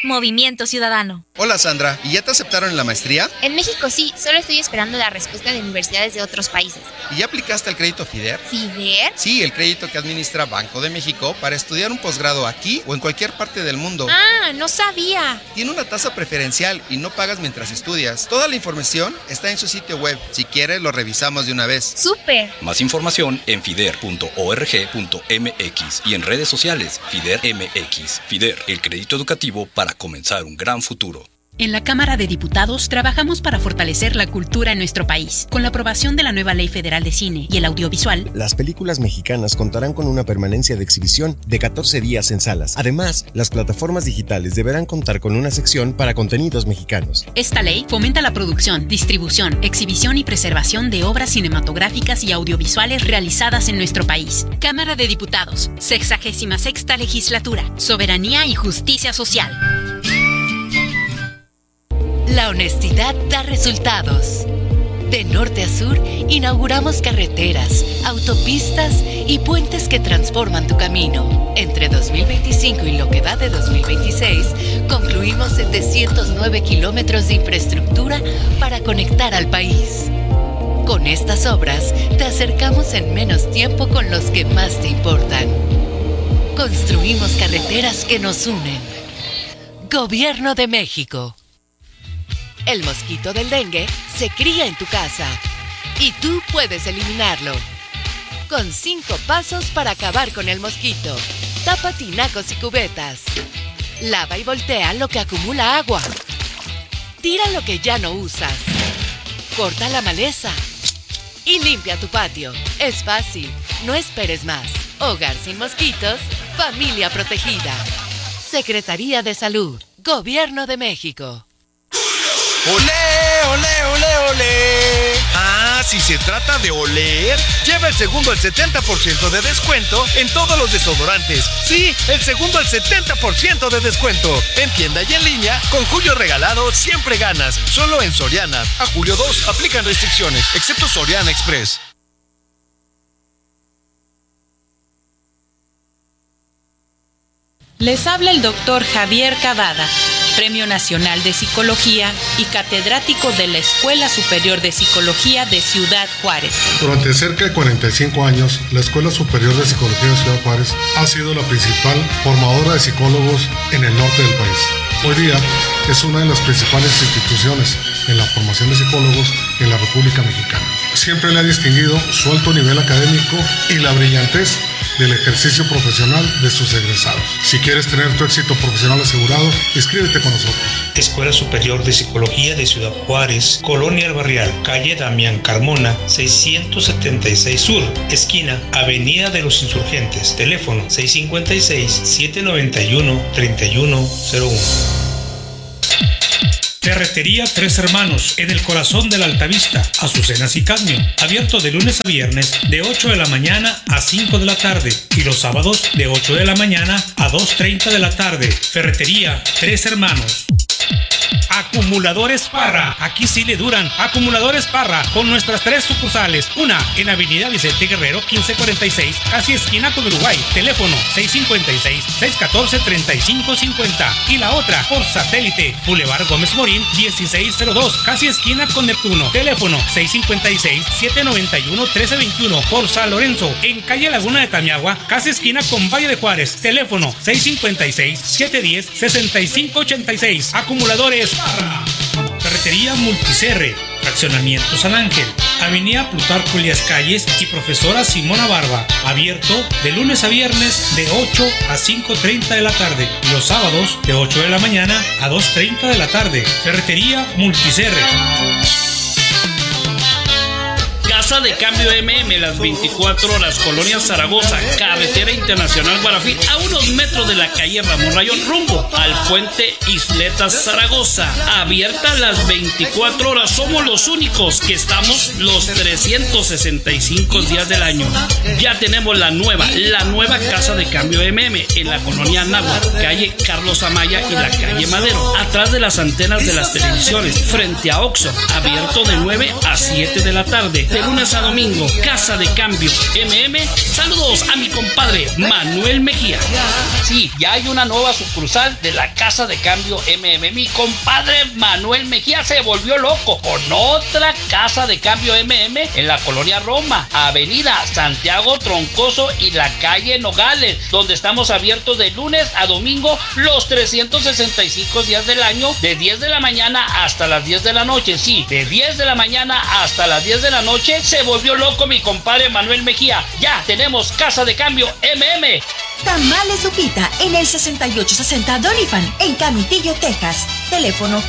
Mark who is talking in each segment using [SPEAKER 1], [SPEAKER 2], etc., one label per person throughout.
[SPEAKER 1] Movimiento Ciudadano.
[SPEAKER 2] Hola Sandra, ¿y ya te aceptaron en la maestría?
[SPEAKER 3] En México sí, solo estoy esperando la respuesta de universidades de otros países.
[SPEAKER 2] ¿Y ya aplicaste al crédito FIDER?
[SPEAKER 3] ¿FIDER?
[SPEAKER 2] Sí, el crédito que administra Banco de México para estudiar un posgrado aquí o en cualquier parte del mundo.
[SPEAKER 3] ¡Ah, no sabía!
[SPEAKER 2] Tiene una tasa preferencial y no pagas mientras estudias. Toda la información está en su sitio web. Si quieres, lo revisamos de una vez.
[SPEAKER 3] ¡Súper!
[SPEAKER 4] Más información en fider.org.mx y en redes sociales FIDER MX. FIDER, el crédito educativo para comenzar un gran futuro.
[SPEAKER 5] En la Cámara de Diputados trabajamos para fortalecer la cultura en nuestro país. Con la aprobación de la nueva Ley Federal de Cine y el Audiovisual,
[SPEAKER 6] las películas mexicanas contarán con una permanencia de exhibición de 14 días en salas. Además, las plataformas digitales deberán contar con una sección para contenidos mexicanos.
[SPEAKER 5] Esta ley fomenta la producción, distribución, exhibición y preservación de obras cinematográficas y audiovisuales realizadas en nuestro país. Cámara de Diputados, 66ª Legislatura, Soberanía y Justicia Social.
[SPEAKER 7] La honestidad da resultados. De norte a sur, inauguramos carreteras, autopistas y puentes que transforman tu camino. Entre 2025 y lo que va de 2026, concluimos 709 kilómetros de infraestructura para conectar al país. Con estas obras, te acercamos en menos tiempo con los que más te importan. Construimos carreteras que nos unen. Gobierno de México. El mosquito del dengue se cría en tu casa y tú puedes eliminarlo. Con 5 pasos para acabar con el mosquito. Tapa tinacos y cubetas. Lava y voltea lo que acumula agua. Tira lo que ya no usas. Corta la maleza. Y limpia tu patio. Es fácil. No esperes más. Hogar sin mosquitos. Familia protegida. Secretaría de Salud. Gobierno de México.
[SPEAKER 8] ¡Olé, olé, olé, olé! Ah, si se trata de oler, lleva el segundo al 70% de descuento en todos los desodorantes. Sí, el segundo al 70% de descuento. En tienda y en línea, con Julio Regalado siempre ganas. Solo en Soriana. A julio 2 aplican restricciones, excepto Soriana Express.
[SPEAKER 9] Les habla el doctor Javier Cavada, Premio Nacional de Psicología y catedrático de la Escuela Superior de Psicología de Ciudad Juárez.
[SPEAKER 10] Durante cerca de 45 años, la Escuela Superior de Psicología de Ciudad Juárez ha sido la principal formadora de psicólogos en el norte del país. Hoy día es una de las principales instituciones en la formación de psicólogos en la República Mexicana. Siempre le ha distinguido su alto nivel académico y la brillantez del ejercicio profesional de sus egresados. Si quieres tener tu éxito profesional asegurado, inscríbete con nosotros.
[SPEAKER 11] Escuela Superior de Psicología de Ciudad Juárez, Colonia El Barrial, calle Damián Carmona, 676 Sur, esquina Avenida de los Insurgentes, teléfono 656-791-3101. Ferretería Tres Hermanos, en el corazón de la Altavista, Azucenas y Cadmio, abierto de lunes a viernes de 8 de la mañana a 5 de la tarde y los sábados de 8 de la mañana a 2:30 de la tarde. Ferretería Tres Hermanos. Acumuladores Parra, aquí sí le duran. Acumuladores Parra, con nuestras 3 sucursales. Una en Avenida Vicente Guerrero 1546, casi esquina con Uruguay, teléfono 656-614-3550. Y la otra por satélite, Boulevard Gómez Morín 1602, casi esquina con Neptuno, teléfono 656-791-1321. Por San Lorenzo, en calle Laguna de Tamiagua, casi esquina con Valle de Juárez, teléfono 656-710-6586. Acumuladores Parra. Ferretería Multicerre, Fraccionamiento San Ángel, Avenida Plutarco Elías Calles y Profesora Simona Barba, abierto de lunes a viernes de 8 a 5:30 de la tarde y los sábados de 8 de la mañana a 2:30 de la tarde. Ferretería Multicerre.
[SPEAKER 12] Casa de Cambio MM, las 24 horas, Colonia Zaragoza, Carretera Internacional Guarafil, a unos metros de la calle Ramón Rayón, rumbo al puente Isletas Zaragoza. Abierta las 24 horas, somos los únicos que estamos los 365 días del año. Ya tenemos la nueva Casa de Cambio MM en la Colonia Anáhuac, calle Carlos Amaya y la calle Madero, atrás de las antenas de las televisiones, frente a Oxxo, abierto de 9 a 7 de la tarde, de lunes lunes a domingo. Casa de Cambio MM. Saludos a mi compadre Manuel Mejía. Sí, ya hay una nueva sucursal de la Casa de Cambio MM. Mi compadre Manuel Mejía se volvió loco con otra Casa de Cambio MM en la colonia Roma, Avenida Santiago Troncoso y la calle Nogales, donde estamos abiertos de lunes a domingo los 365 días del año, de 10 de la mañana hasta las 10 de la noche. Sí, de 10 de la mañana hasta las 10 de la noche. Se volvió loco mi compadre Manuel Mejía. Ya tenemos Casa de Cambio MM.
[SPEAKER 1] Tamales Lupita en el 6860 Doniphan en Canutillo, Texas. Teléfono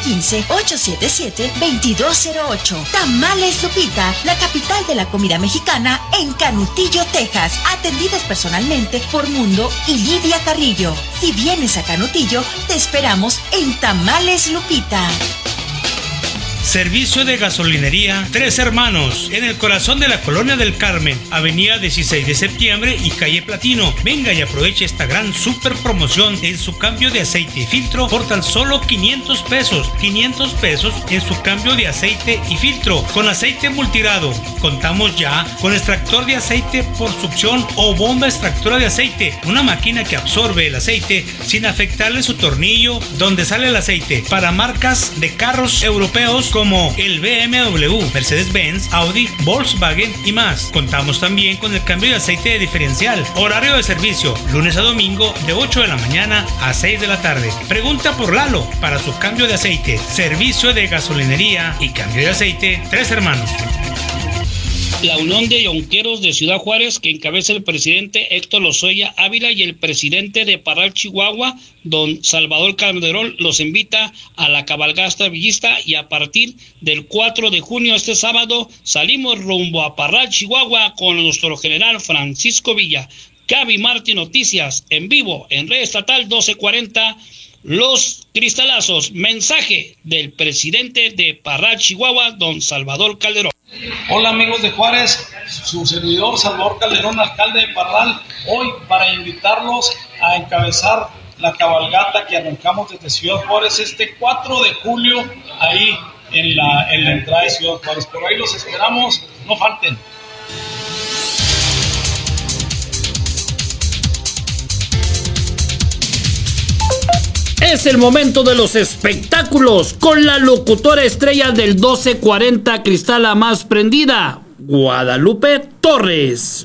[SPEAKER 1] 915-877-2208. Tamales Lupita, la capital de la comida mexicana en Canutillo, Texas. Atendidos personalmente por Mundo y Lidia Carrillo. Si vienes a Canutillo, te esperamos en Tamales Lupita.
[SPEAKER 11] Servicio de gasolinería Tres Hermanos, en el corazón de la Colonia del Carmen, avenida 16 de septiembre y calle Platino. Venga y aproveche esta gran super promoción en su cambio de aceite y filtro por tan solo 500 pesos. 500 pesos en su cambio de aceite y filtro con aceite multirado. Contamos ya con extractor de aceite por succión o bomba extractora de aceite, una máquina que absorbe el aceite sin afectarle su tornillo donde sale el aceite, para marcas de carros europeos como el BMW, Mercedes-Benz, Audi, Volkswagen y más. Contamos también con el cambio de aceite de diferencial. Horario de servicio, lunes a domingo de 8 de la mañana a 6 de la tarde. Pregunta por Lalo para su cambio de aceite. Servicio de gasolinería y cambio de aceite Tres Hermanos.
[SPEAKER 12] La Unión de Yonqueros de Ciudad Juárez, que encabeza el presidente Héctor Lozoya Ávila, y el presidente de Parral, Chihuahua, don Salvador Calderón, los invita a la cabalgata villista, y a partir del 4 de junio, este sábado, salimos rumbo a Parral, Chihuahua, con nuestro general Francisco Villa. Gaby Martí Noticias, en vivo, en Red Estatal 1240, Los Cristalazos. Mensaje del presidente de Parral, Chihuahua, don Salvador Calderón.
[SPEAKER 13] Hola amigos de Juárez, su servidor Salvador Calderón, alcalde de Parral, hoy para invitarlos a encabezar la cabalgata que arrancamos desde Ciudad Juárez este 4 de julio, ahí en la entrada de Ciudad Juárez. Por ahí los esperamos, no falten.
[SPEAKER 12] Es el momento de los espectáculos con la locutora estrella del 1240 Cristala más prendida, Guadalupe Torres.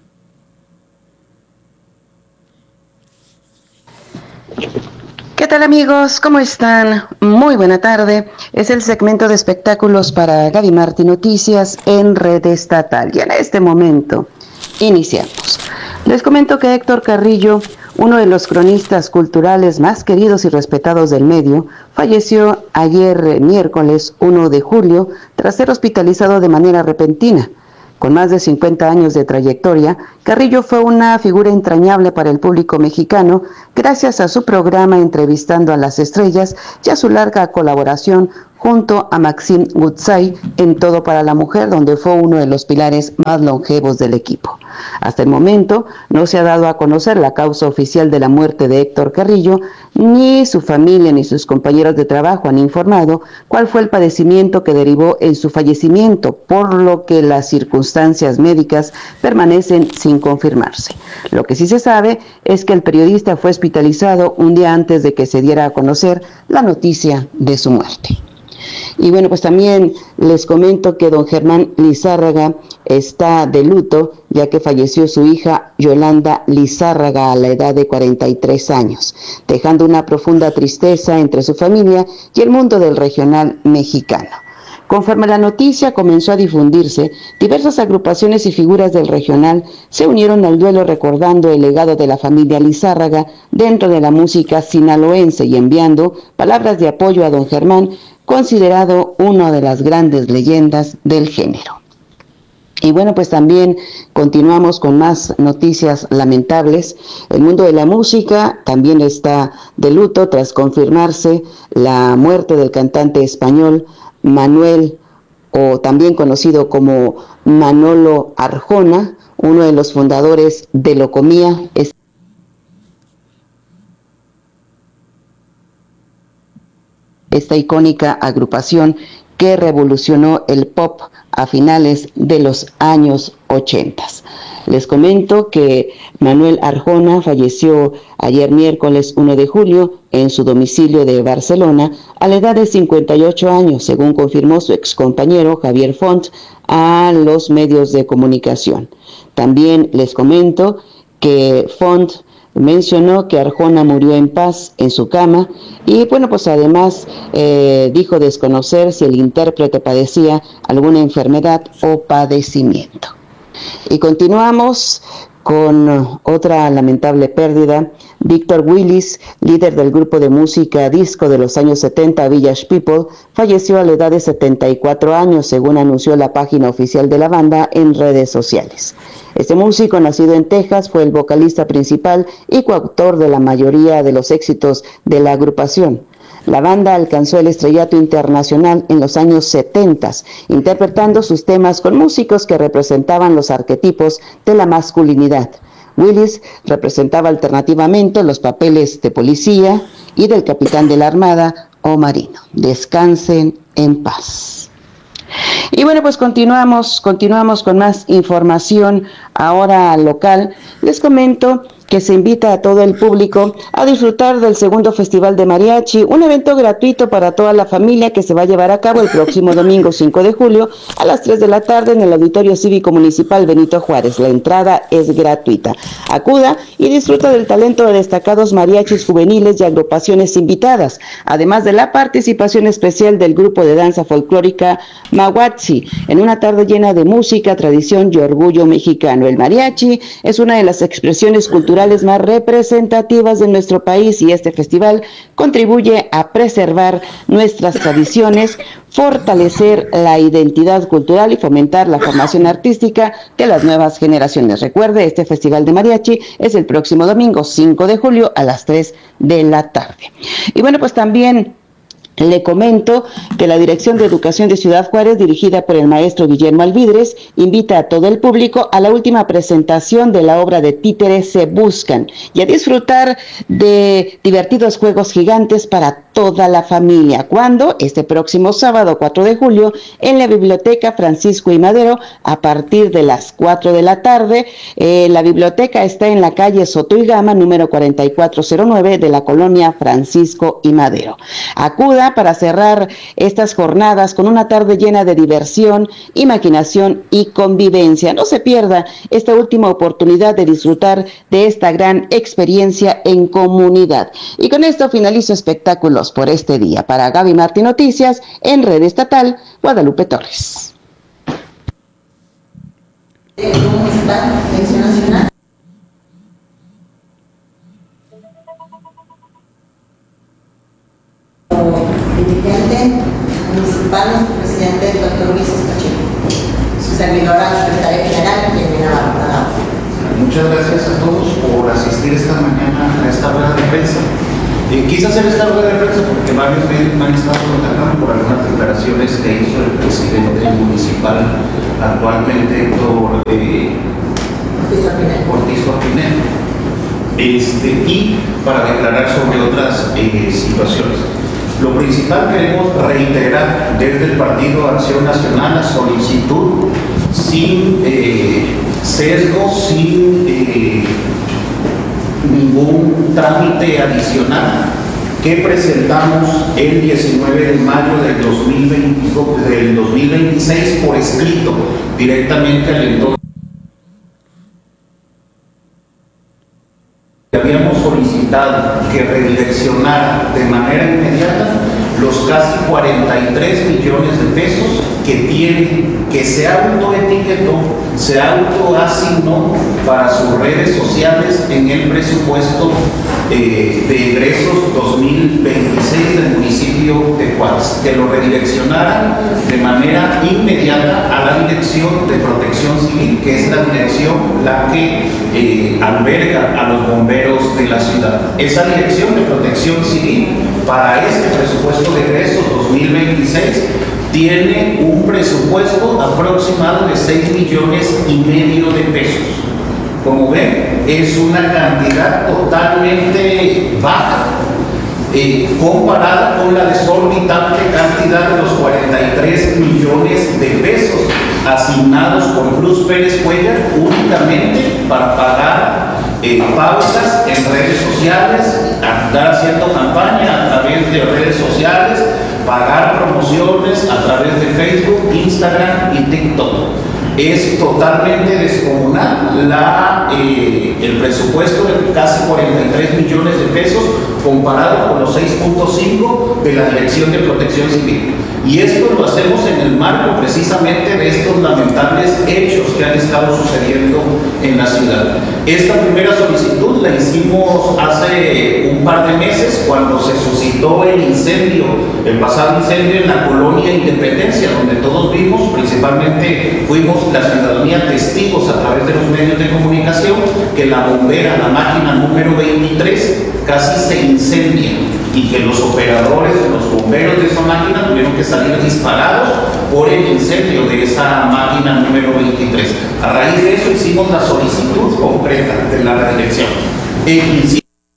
[SPEAKER 14] ¿Qué tal amigos? ¿Cómo están? Muy buena tarde. Es el segmento de espectáculos para Gaby Martí Noticias en Red Estatal. Y en este momento iniciamos. Les comento que Héctor Carrillo, uno de los cronistas culturales más queridos y respetados del medio, falleció ayer miércoles 1 de julio tras ser hospitalizado de manera repentina. Con más de 50 años de trayectoria, Carrillo fue una figura entrañable para el público mexicano gracias a su programa Entrevistando a las Estrellas y a su larga colaboración junto a Maxime Goodsay en Todo para la Mujer, donde fue uno de los pilares más longevos del equipo. Hasta el momento no se ha dado a conocer la causa oficial de la muerte de Héctor Carrillo, ni su familia ni sus compañeros de trabajo han informado cuál fue el padecimiento que derivó en su fallecimiento, por lo que las circunstancias médicas permanecen sin confirmarse. Lo que sí se sabe es que el periodista fue hospitalizado un día antes de que se diera a conocer la noticia de su muerte. Y bueno, pues también les comento que don Germán Lizárraga está de luto, ya que falleció su hija Yolanda Lizárraga a la edad de 43 años, dejando una profunda tristeza entre su familia y el mundo del regional mexicano. Conforme la noticia comenzó a difundirse, diversas agrupaciones y figuras del regional se unieron al duelo recordando el legado de la familia Lizárraga dentro de la música sinaloense y enviando palabras de apoyo a don Germán, considerado una de las grandes leyendas del género. Y bueno, pues también continuamos con más noticias lamentables. El mundo de la música también está de luto tras confirmarse la muerte del cantante español Manuel, o también conocido como Manolo Arjona, uno de los fundadores de Locomía. Esta icónica agrupación que revolucionó el pop a finales de los años 80. Les comento que Manuel Arjona falleció ayer miércoles 1 de julio en su domicilio de Barcelona a la edad de 58 años, según confirmó su excompañero Javier Font a los medios de comunicación. También les comento que Font mencionó que Arjona murió en paz en su cama y bueno, pues además dijo desconocer si el intérprete padecía alguna enfermedad o padecimiento. Y continuamos con otra lamentable pérdida. Víctor Willis, líder del grupo de música disco de los años 70 Village People, falleció a la edad de 74 años, según anunció la página oficial de la banda en redes sociales. Este músico, nacido en Texas, fue el vocalista principal y coautor de la mayoría de los éxitos de la agrupación. La banda alcanzó el estrellato internacional en los años 70, interpretando sus temas con músicos que representaban los arquetipos de la masculinidad. Willis representaba alternativamente los papeles de policía y del capitán de la Armada o marino. Descansen en paz. Y bueno, pues continuamos con más información ahora local. Les comento que se invita a todo el público a disfrutar del segundo Festival de Mariachi, un evento gratuito para toda la familia que se va a llevar a cabo el próximo domingo 5 de julio a las 3 de la tarde en el Auditorio Cívico Municipal Benito Juárez. La entrada es gratuita. Acuda y disfruta del talento de destacados mariachis juveniles y agrupaciones invitadas, además de la participación especial del grupo de danza folclórica Mahuatzi, en una tarde llena de música, tradición y orgullo mexicano. El mariachi es una de las expresiones culturales más representativas de nuestro país y este festival contribuye a preservar nuestras tradiciones, fortalecer la identidad cultural y fomentar la formación artística de las nuevas generaciones. Recuerde, este Festival de Mariachi es el próximo domingo 5 de julio a las 3 de la tarde. Y bueno, pues también le comento que la Dirección de Educación de Ciudad Juárez, dirigida por el maestro Guillermo Alvidres, invita a todo el público a la última presentación de la obra de títeres Se Buscan y a disfrutar de divertidos juegos gigantes para toda la familia. ¿Cuándo? Este próximo sábado 4 de julio en la Biblioteca Francisco I. Madero a partir de las 4 de la tarde. La biblioteca está en la calle Soto y Gama, número 4409 de la colonia Francisco I. Madero. Acuda para cerrar estas jornadas con una tarde llena de diversión, imaginación y convivencia. No se pierda esta última oportunidad de disfrutar de esta gran experiencia en comunidad. Y con esto finalizo espectáculos por este día. Para Gaby Martín Noticias, en Red Estatal, Guadalupe Torres.
[SPEAKER 15] Dirigente municipal, nuestro presidente, el doctor Luis Pacheco. Su servidora, secretaria general, Yelena Barrada.
[SPEAKER 16] Muchas gracias a todos por asistir esta mañana a esta rueda de prensa. Quise hacer esta rueda de prensa porque varios medios me han estado contactando por algunas declaraciones que hizo el presidente municipal actualmente por Ortiz Orpinel, y para declarar sobre otras situaciones. Lo principal, queremos reiterar desde el Partido Acción Nacional la solicitud sin sesgo, sin ningún trámite adicional que presentamos el 19 de mayo del 2026 por escrito directamente al entorno. Habíamos solicitado que redireccionara de manera inmediata los casi 43 millones de pesos que tiene, que se autoetiquetó, se autoasignó para sus redes sociales en el presupuesto de egresos 2026 del municipio de Juárez, que lo redireccionara de manera inmediata a la Dirección de Protección Civil, que es la dirección la que alberga a los bomberos de la ciudad. Esa Dirección de Protección Civil para este presupuesto de egresos 2026 tiene un presupuesto aproximado de 6,5 millones de pesos. Como ven, es una cantidad totalmente baja comparada con la desorbitante cantidad de los 43 millones de pesos asignados por Cruz Pérez Cuellar únicamente para pagar pausas en redes sociales, andar haciendo campaña a través de redes sociales, pagar promociones a través de Facebook, Instagram y TikTok. Es totalmente descomunal el presupuesto de casi 43 millones de pesos comparado con los 6.5 de la Dirección de Protección Civil. Y esto lo hacemos en el marco precisamente de estos lamentables hechos que han estado sucediendo en la ciudad. Esta primera solicitud la hicimos hace un par de meses cuando se suscitó el pasado incendio en la colonia Independencia, donde todos vimos, principalmente fuimos la ciudadanía testigos a través de los medios de comunicación, que la bombera, la máquina número 23, casi se incendia y que los operadores, los bomberos de esa máquina tuvieron que salir disparados por el incendio de esa máquina número 23. A raíz de eso hicimos la solicitud concreta de la redirección. En principio,